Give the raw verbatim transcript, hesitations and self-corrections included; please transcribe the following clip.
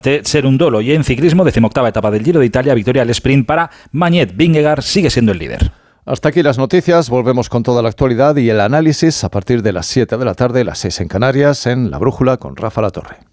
ser un dolo. Y en ciclismo, decimoctava etapa del Giro de Italia, victoria al sprint para Mañet. Vingegaard sigue siendo el líder. Hasta aquí las noticias, volvemos con toda la actualidad y el análisis a partir de las siete de la tarde, las seis en Canarias, en La Brújula con Rafa Latorre.